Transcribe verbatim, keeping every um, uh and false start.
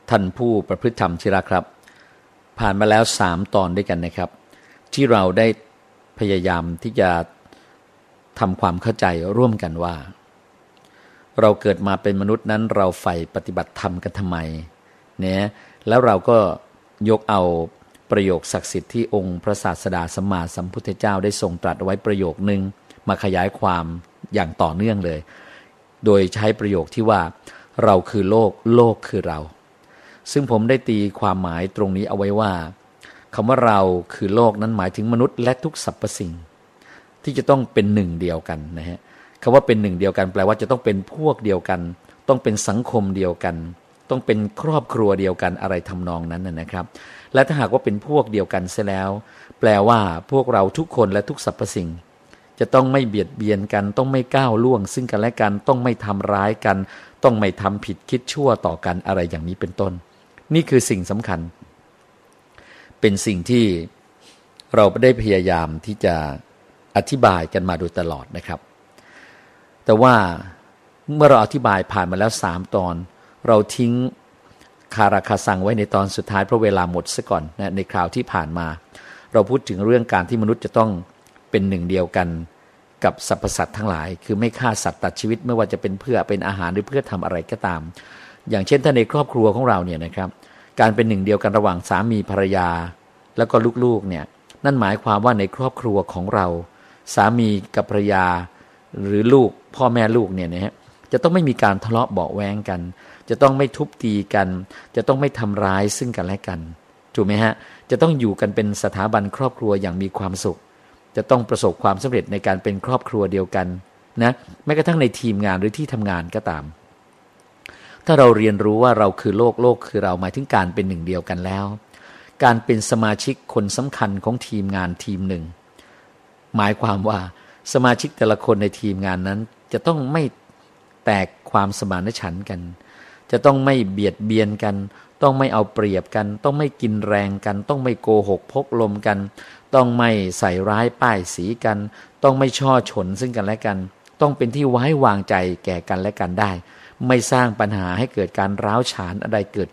ท่านผู้ประพฤติธรรมที่รักครับผ่านมาแล้วสามตอนด้วยกันนะครับที่เราได้พยายามที่จะทำความเข้าใจร่วมกันว่าเราเกิดมาเป็นมนุษย์นั้นเราใฝ่ปฏิบัติธรรมกันทำไมเนี่ยแล้วเราก็ยกเอาประโยคศักดิ์สิทธิ์ที่องค์พระศาสดาสัมมาสัมพุทธเจ้าได้ทรงตรัสเอาไว้ประโยคนึงมาขยายความอย่างต่อเนื่องเลยโดยใช้ประโยคที่ว่าเราคือโลกโลกคือเราซึ่งผมได้ตีความหมายตรงนี้เอาไว้ว่าคำว่าเราคือโลกนั้นหมายถึงมนุษย์และทุกสรรพสิ่งที่จะต้องเป็นหนึ่งเดียวกันนะฮะคำว่าเป็นหนึ่งเดียวกันแปลว่าจะต้องเป็นพวกเดียวกันต้องเป็นสังคมเดียวกันต้องเป็นครอบครัวเดียวกันอะไรทำนองนั้นนะครับและถ้าหากว่าเป็นพวกเดียวกันเสียแล้วแปลว่าพวกเราทุกคนและทุกสรรพสิ่งจะต้องไม่เบียดเบียนกันต้องไม่ก้าวล่วงซึ่งกันและกันต้องไม่ทำร้ายกันต้องไม่ทำผิดคิดชั่วต่อกันอะไรอย่างนี้เป็นต้นนี่คือสิ่งสำคัญเป็นสิ่งที่เราได้พยายามที่จะอธิบายกันมาโดยตลอดนะครับแต่ว่าเมื่อเราอธิบายผ่านมาแล้วสามตอนเราทิ้งคาราคาซังไว้ในตอนสุดท้ายเพราะเวลาหมดซะก่อนนะในคราวที่ผ่านมาเราพูดถึงเรื่องการที่มนุษย์จะต้องเป็นหนึ่งเดียวกันกับสรรพสัตว์ทั้งหลายคือไม่ฆ่าสัตว์ตัดชีวิตไม่ว่าจะเป็นเพื่อเป็นอาหารหรือเพื่อทำอะไรก็ตามอย่างเช่นถ้าในครอบครัวของเราเนี่ยนะครับการเป็นหนึ่งเดียวกันระหว่างสามีภรรยาแล้วก็ลูกๆเนี่ยนั่นหมายความว่าในครอบครัวของเราสามีกับภรรยาหรือลูกพ่อแม่ลูกเนี่ยนะฮะจะต้องไม่มีการทะเลาะเบาะแว้งกันจะต้องไม่ทุบตีกันจะต้องไม่ทำร้ายซึ่งกันและกันถูกไหมฮะจะต้องอยู่กันเป็นสถาบันครอบครัวอย่างมีความสุขจะต้องประสบความสำเร็จในการเป็นครอบครัวเดียวกันนะแม้กระทั่งในทีมงานหรือที่ทำงานก็ตามถ้าเราเรียนรู้ว่าเราคือโลกโลกคือเราหมายถึงการเป็นหนึ่งเดียวกันแล้วการเป็นสมาชิกคนสำคัญของทีมงานทีมหนึ่งหมายความว่าสมาชิกแต่ละคนในทีมงานนั้นจะต้องไม่แตกความสมานฉันท์กันจะต้องไม่เบียดเบียนกันต้องไม่เอาเปรียบกันต้องไม่กินแรงกันต้องไม่โกหกพกลมกันต้องไม่ใส่ร้ายป้ายสีกันต้องไม่ช่อฉนซึ่งกันและกันต้องเป็นที่ไว้วางใจแก่กันและกันได้ไม่สร้างปัญหาให้เกิดการร้าวฉานอะไรเกิด